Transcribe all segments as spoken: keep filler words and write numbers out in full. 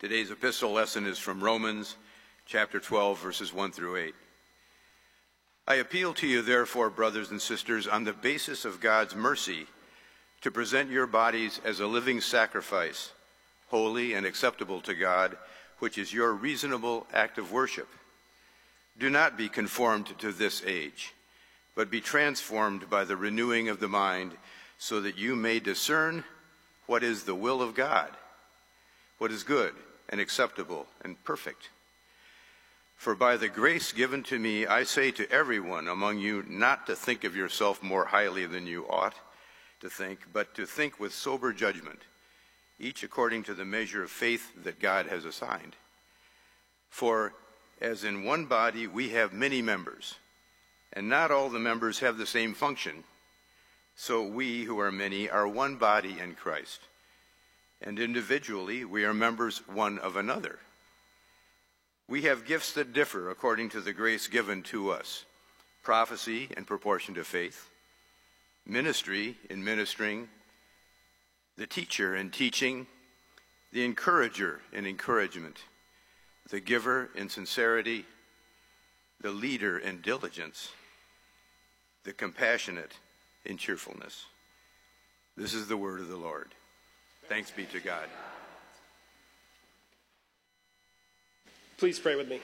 Today's epistle lesson is from Romans chapter twelve, verses one through eight. I appeal to you, therefore, brothers and sisters, on the basis of God's mercy, to present your bodies as a living sacrifice, holy and acceptable to God, which is your reasonable act of worship. Do not be conformed to this age, but be transformed by the renewing of the mind, so that you may discern what is the will of God, what is good and acceptable and perfect. For by the grace given to me, I say to everyone among you not to think of yourself more highly than you ought to think, but to think with sober judgment, each according to the measure of faith that God has assigned. For as in one body we have many members, and not all the members have the same function, so we who are many are one body in Christ, and individually we are members one of another. We have gifts that differ according to the grace given to us: prophecy in proportion to faith, ministry in ministering, the teacher in teaching, the encourager in encouragement, the giver in sincerity, the leader in diligence, the compassionate in cheerfulness. This is the word of the Lord. Thanks be to God. Please pray with me.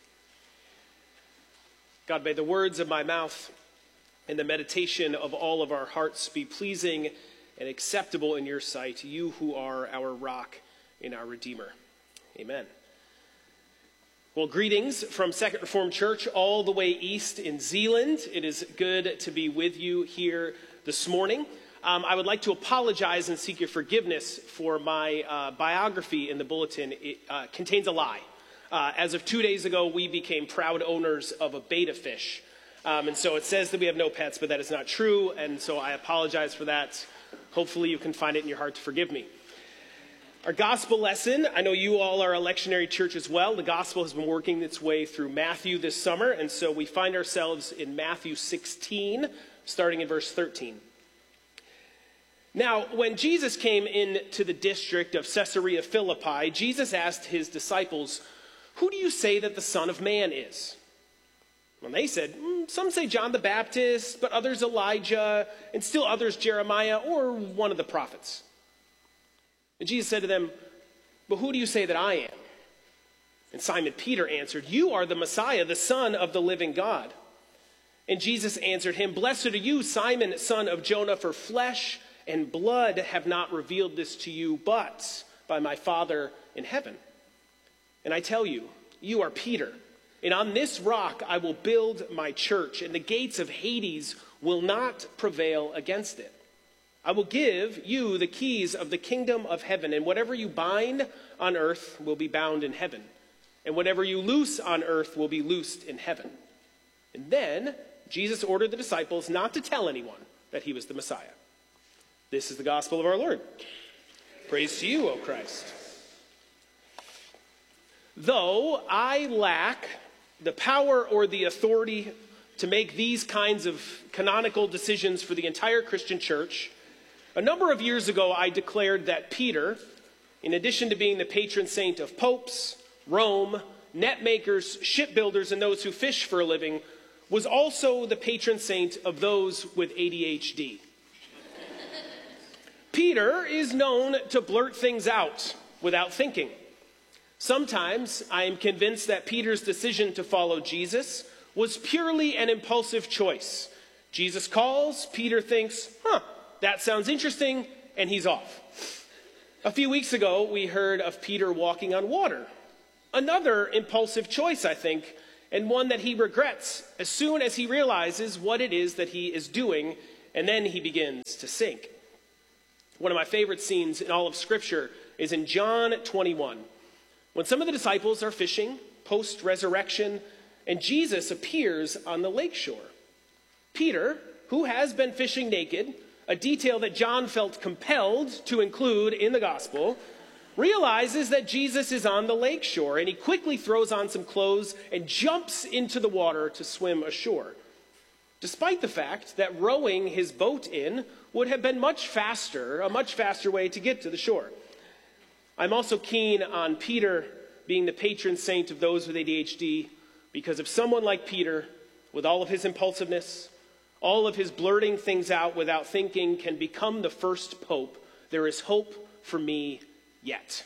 God, may the words of my mouth and the meditation of all of our hearts be pleasing and acceptable in your sight, you who are our rock and our Redeemer. Amen. Well, greetings from Second Reformed Church all the way east in Zeeland. It is good to be with you here this morning. Um, I would like to apologize and seek your forgiveness for my uh, biography in the bulletin. It uh, contains a lie. Uh, as of two days ago, we became proud owners of a betta fish. Um, and so it says that we have no pets, but that is not true. And so I apologize for that. Hopefully you can find it in your heart to forgive me. Our gospel lesson, I know you all are a lectionary church as well. The gospel has been working its way through Matthew this summer. And so we find ourselves in Matthew sixteen, starting in verse thirteen. Now, when Jesus came into the district of Caesarea Philippi, Jesus asked his disciples, "Who do you say that the Son of Man is?" And they said, mm, "Some say John the Baptist, but others Elijah, and still others Jeremiah, or one of the prophets." And Jesus said to them, "But who do you say that I am?" And Simon Peter answered, "You are the Messiah, the Son of the living God." And Jesus answered him, "Blessed are you, Simon, son of Jonah, for flesh and blood have not revealed this to you, but by my Father in heaven. And I tell you, you are Peter, and on this rock I will build my church, and the gates of Hades will not prevail against it. I will give you the keys of the kingdom of heaven, and whatever you bind on earth will be bound in heaven, and whatever you loose on earth will be loosed in heaven." And then Jesus ordered the disciples not to tell anyone that he was the Messiah. This is the gospel of our Lord. Praise to you, O Christ. Though I lack the power or the authority to make these kinds of canonical decisions for the entire Christian church, a number of years ago I declared that Peter, in addition to being the patron saint of popes, Rome, net makers, shipbuilders, and those who fish for a living, was also the patron saint of those with A D H D. Peter is known to blurt things out without thinking. Sometimes I am convinced that Peter's decision to follow Jesus was purely an impulsive choice. Jesus calls, Peter thinks, huh, that sounds interesting, and he's off. A few weeks ago, we heard of Peter walking on water. Another impulsive choice, I think, and one that he regrets as soon as he realizes what it is that he is doing, and then he begins to sink. One of my favorite scenes in all of Scripture is in John twenty-one, when some of the disciples are fishing post-resurrection, and Jesus appears on the lakeshore. Peter, who has been fishing naked, a detail that John felt compelled to include in the gospel, realizes that Jesus is on the lakeshore, and he quickly throws on some clothes and jumps into the water to swim ashore, despite the fact that rowing his boat in would have been much faster, a much faster way to get to the shore. I'm also keen on Peter being the patron saint of those with A D H D, because if someone like Peter, with all of his impulsiveness, all of his blurting things out without thinking, can become the first pope, there is hope for me yet.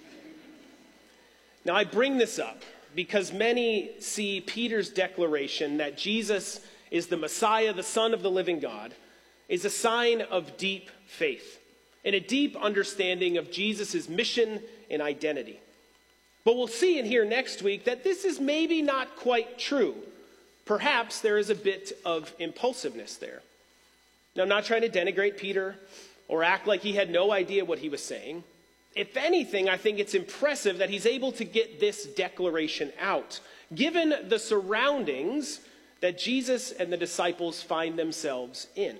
Now, I bring this up because many see Peter's declaration that Jesus is the Messiah, the Son of the living God, is a sign of deep faith and a deep understanding of Jesus' mission and identity. But we'll see and hear next week that this is maybe not quite true. Perhaps there is a bit of impulsiveness there. Now, I'm not trying to denigrate Peter or act like he had no idea what he was saying. If anything, I think it's impressive that he's able to get this declaration out, given the surroundings that Jesus and the disciples find themselves in.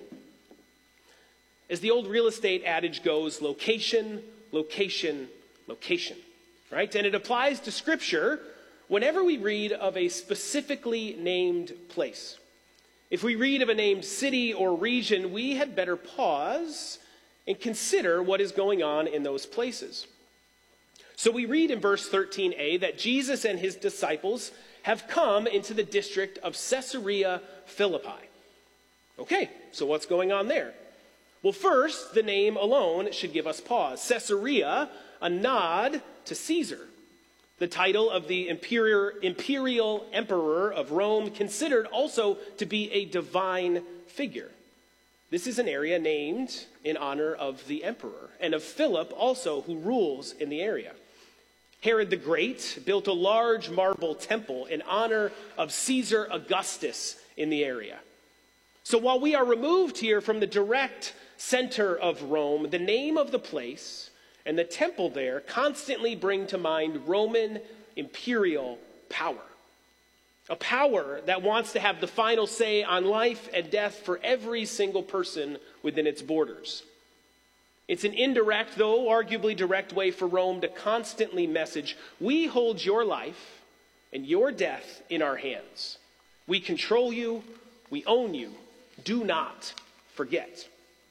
As the old real estate adage goes, location, location, location, right? And it applies to Scripture whenever we read of a specifically named place. If we read of a named city or region, we had better pause and consider what is going on in those places. So we read in verse thirteen a that Jesus and his disciples have come into the district of Caesarea Philippi. Okay, so what's going on there? Well, first, the name alone should give us pause. Caesarea, a nod to Caesar, the title of the imperial, imperial emperor of Rome, considered also to be a divine figure. This is an area named in honor of the emperor and of Philip also, who rules in the area. Herod the Great built a large marble temple in honor of Caesar Augustus in the area. So while we are removed here from the direct center of Rome, the name of the place and the temple there constantly bring to mind Roman imperial power. A power that wants to have the final say on life and death for every single person within its borders. It's an indirect, though arguably direct way for Rome to constantly message, we hold your life and your death in our hands. We control you, we own you. Do not forget.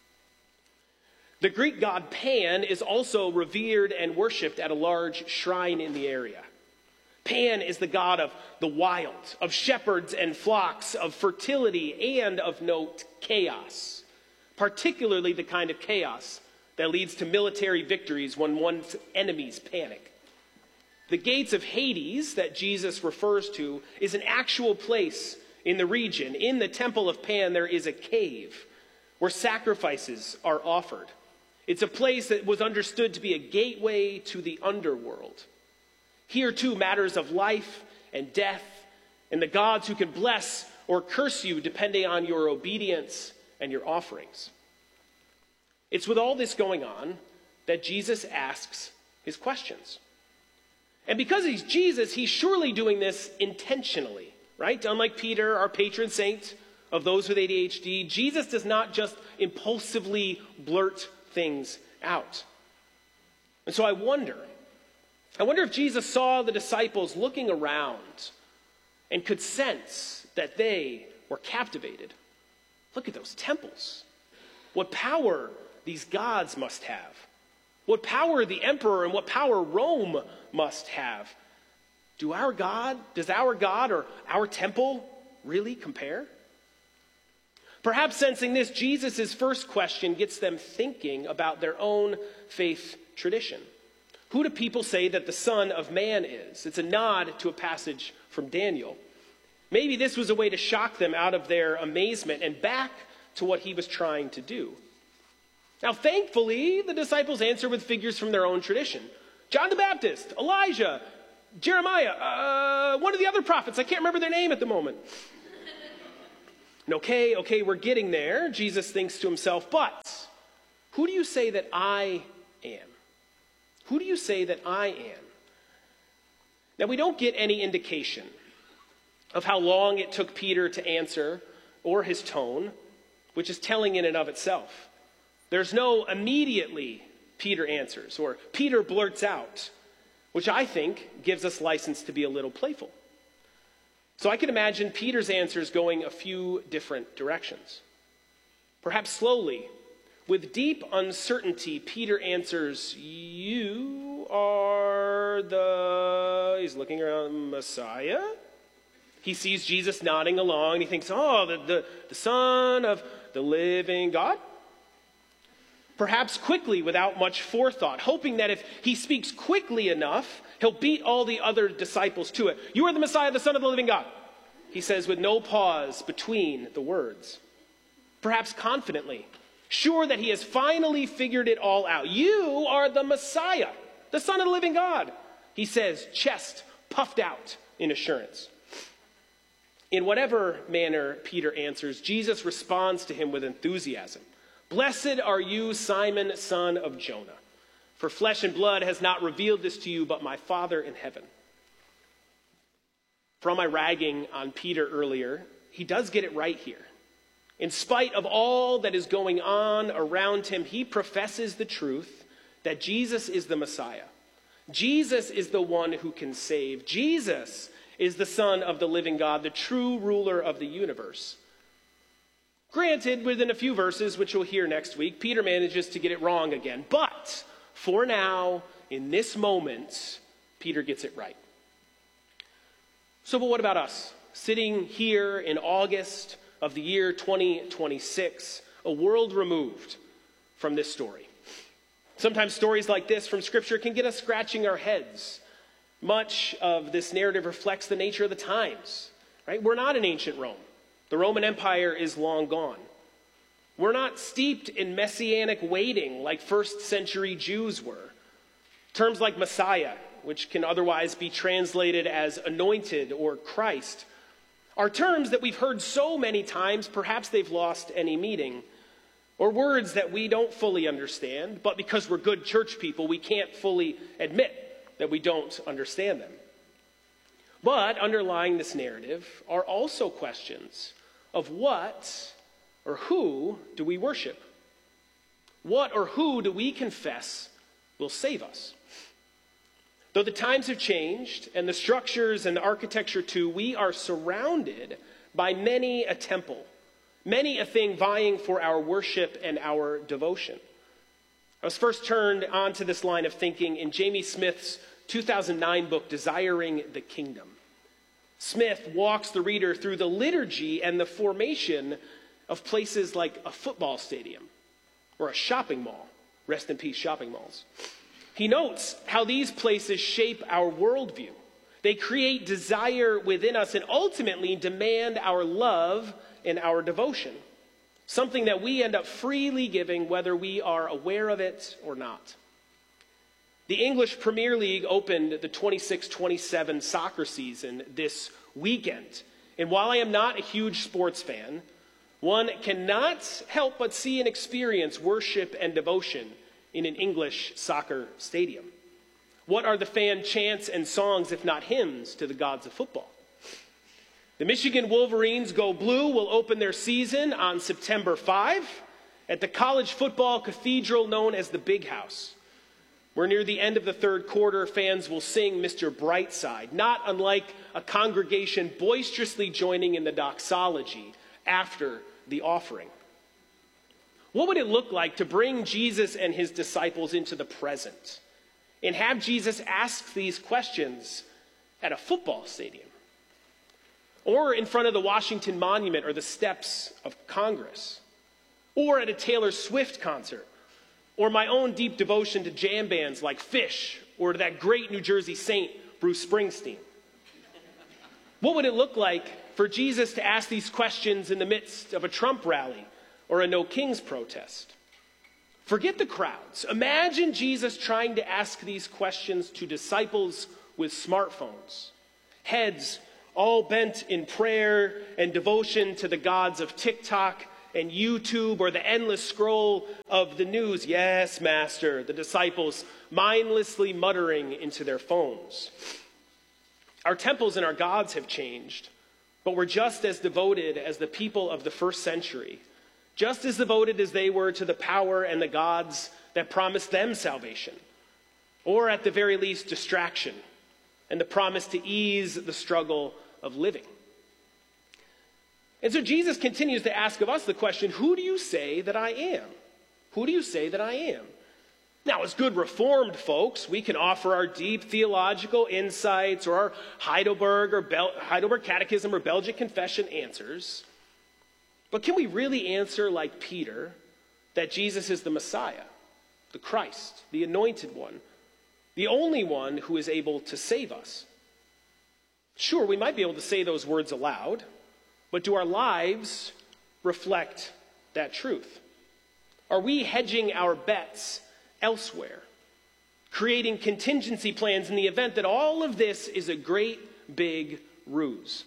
The Greek god Pan is also revered and worshipped at a large shrine in the area. Pan is the god of the wild, of shepherds and flocks, of fertility, and of note, chaos. Particularly the kind of chaos that leads to military victories when one's enemies panic. The gates of Hades that Jesus refers to is an actual place in the region. In the temple of Pan, there is a cave where sacrifices are offered. It's a place that was understood to be a gateway to the underworld. Here, too, matters of life and death and the gods who can bless or curse you depending on your obedience and your offerings. It's with all this going on that Jesus asks his questions. And because he's Jesus, he's surely doing this intentionally, right? Unlike Peter, our patron saint of those with A D H D, Jesus does not just impulsively blurt things out. And so I wonder, I wonder if Jesus saw the disciples looking around and could sense that they were captivated. Look at those temples. What power these gods must have. What power the emperor and what power Rome must have. Do our God, does our God or our temple really compare? Perhaps sensing this, Jesus' first question gets them thinking about their own faith tradition. Who do people say that the Son of Man is? It's a nod to a passage from Daniel. Maybe this was a way to shock them out of their amazement and back to what he was trying to do. Now, thankfully, the disciples answer with figures from their own tradition. John the Baptist, Elijah, Jeremiah, uh, one of the other prophets. I can't remember their name at the moment. And okay, okay, we're getting there. Jesus thinks to himself, but who do you say that I am? Who do you say that I am? Now, we don't get any indication of how long it took Peter to answer or his tone, which is telling in and of itself. There's no immediately Peter answers or Peter blurts out, which I think gives us license to be a little playful. So I can imagine Peter's answers going a few different directions. Perhaps slowly, with deep uncertainty, Peter answers, you are the, he's looking around, Messiah? He sees Jesus nodding along, and he thinks, oh, the, the, the Son of the living God? Perhaps quickly, without much forethought, hoping that if he speaks quickly enough, he'll beat all the other disciples to it. You are the Messiah, the Son of the living God, he says with no pause between the words. Perhaps confidently, sure that he has finally figured it all out. You are the Messiah, the Son of the living God, he says, chest puffed out in assurance. In whatever manner Peter answers, Jesus responds to him with enthusiasm. Blessed are you, Simon, son of Jonah, for flesh and blood has not revealed this to you, but my Father in heaven. From my ragging on Peter earlier, he does get it right here. In spite of all that is going on around him, he professes the truth that Jesus is the Messiah. Jesus is the one who can save. Jesus is the Son of the living God, the true ruler of the universe. Granted, within a few verses, which we'll hear next week, Peter manages to get it wrong again. But for now, in this moment, Peter gets it right. So, but what about us? Sitting here in August of the year twenty twenty-six, a world removed from this story. Sometimes stories like this from Scripture can get us scratching our heads. Much of this narrative reflects the nature of the times, right? We're not in ancient Rome. The Roman Empire is long gone. We're not steeped in messianic waiting like first century Jews were. Terms like Messiah, which can otherwise be translated as anointed or Christ, are terms that we've heard so many times, perhaps they've lost any meaning, or words that we don't fully understand, but because we're good church people, we can't fully admit that we don't understand them. But underlying this narrative are also questions of what or who do we worship? What or who do we confess will save us? Though the times have changed and the structures and the architecture too, we are surrounded by many a temple, many a thing vying for our worship and our devotion. I was first turned onto this line of thinking in Jamie Smith's two thousand nine book, Desiring the Kingdom. Smith walks the reader through the liturgy and the formation of places like a football stadium or a shopping mall. Rest in peace, shopping malls. He notes how these places shape our worldview. They create desire within us and ultimately demand our love and our devotion, something that we end up freely giving whether we are aware of it or not. The English Premier League opened the twenty-six twenty-seven soccer season this weekend. And while I am not a huge sports fan, one cannot help but see and experience worship and devotion in an English soccer stadium. What are the fan chants and songs if not hymns to the gods of football? The Michigan Wolverines Go Blue will open their season on September fifth at the college football cathedral known as the Big House, where near the end of the third quarter, fans will sing Mister Brightside, not unlike a congregation boisterously joining in the doxology after the offering. What would it look like to bring Jesus and his disciples into the present and have Jesus ask these questions at a football stadium or in front of the Washington Monument or the steps of Congress or at a Taylor Swift concert or my own deep devotion to jam bands like Phish or to that great New Jersey saint, Bruce Springsteen? What would it look like for Jesus to ask these questions in the midst of a Trump rally or a No Kings protest? Forget the crowds. Imagine Jesus trying to ask these questions to disciples with smartphones, heads all bent in prayer and devotion to the gods of TikTok and YouTube or the endless scroll of the news. Yes, Master, the disciples mindlessly muttering into their phones. Our temples and our gods have changed, but we're just as devoted as the people of the first century, just as devoted as they were to the power and the gods that promised them salvation, or at the very least distraction and the promise to ease the struggle of living. And so Jesus continues to ask of us the question, who do you say that I am? Who do you say that I am? Now, as good Reformed folks, we can offer our deep theological insights or our Heidelberg or Bel- Heidelberg Catechism or Belgic Confession answers. But can we really answer like Peter that Jesus is the Messiah, the Christ, the anointed one, the only one who is able to save us? Sure, we might be able to say those words aloud, but do our lives reflect that truth? Are we hedging our bets elsewhere, creating contingency plans in the event that all of this is a great big ruse?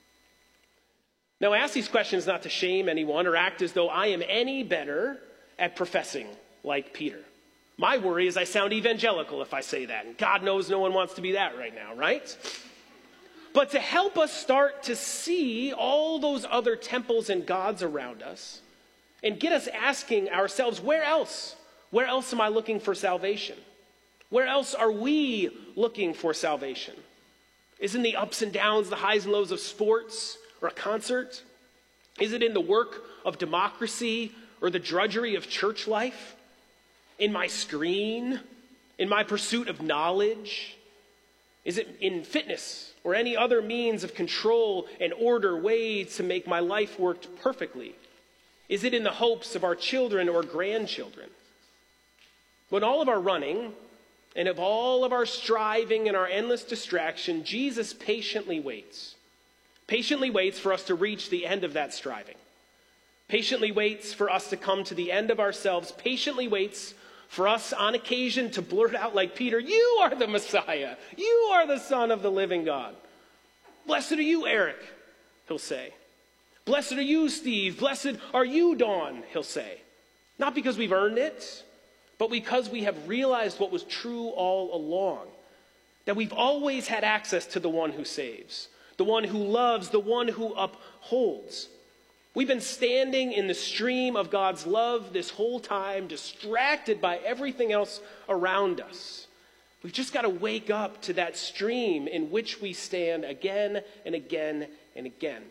Now, I ask these questions not to shame anyone or act as though I am any better at professing like Peter. My worry is I sound evangelical if I say that, and God knows no one wants to be that right now, right? But to help us start to see all those other temples and gods around us and get us asking ourselves, where else? Where else am I looking for salvation? Where else are we looking for salvation? Is it in the ups and downs, the highs and lows of sports or a concert? Is it in the work of democracy or the drudgery of church life? In my screen? In my pursuit of knowledge? Is it in fitness or any other means of control and order, ways to make my life work perfectly? Is it in the hopes of our children or grandchildren? When all of our running and of all of our striving and our endless distraction, Jesus patiently waits. Patiently waits for us to reach the end of that striving. Patiently waits for us to come to the end of ourselves. Patiently waits for us on occasion to blurt out like Peter, "You are the Messiah. You are the Son of the living God." "Blessed are you, Eric," he'll say. "Blessed are you, Steve. Blessed are you, Dawn," he'll say. Not because we've earned it, but because we have realized what was true all along, that we've always had access to the one who saves, the one who loves, the one who upholds. We've been standing in the stream of God's love this whole time, distracted by everything else around us. We've just got to wake up to that stream in which we stand again and again and again.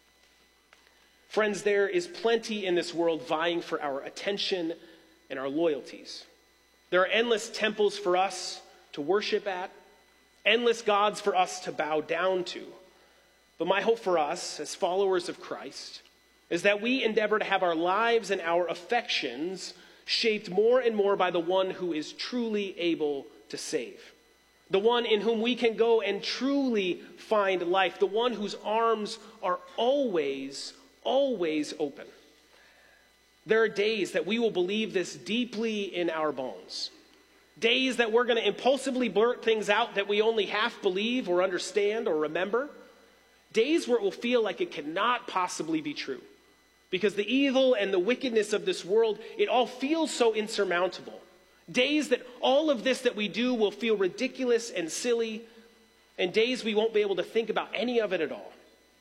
Friends, there is plenty in this world vying for our attention and our loyalties. There are endless temples for us to worship at, endless gods for us to bow down to. But my hope for us as followers of Christ is that we endeavor to have our lives and our affections shaped more and more by the one who is truly able to save, the one in whom we can go and truly find life, the one whose arms are always, always open. There are days that we will believe this deeply in our bones. Days that we're going to impulsively blurt things out that we only half believe or understand or remember. Days where it will feel like it cannot possibly be true. Because the evil and the wickedness of this world, it all feels so insurmountable. Days that all of this that we do will feel ridiculous and silly. And days we won't be able to think about any of it at all.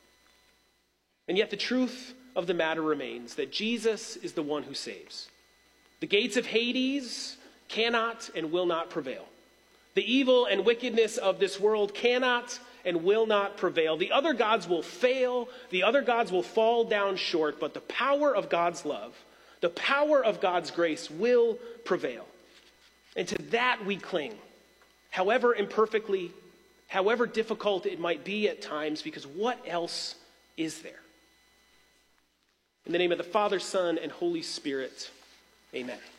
And yet the truth of the matter remains that Jesus is the one who saves. The gates of Hades cannot and will not prevail. The evil and wickedness of this world cannot and will not prevail. The other gods will fail. The other gods will fall down short. But the power of God's love, the power of God's grace will prevail. And to that we cling, however imperfectly, however difficult it might be at times, because what else is there? In the name of the Father, Son, and Holy Spirit, amen.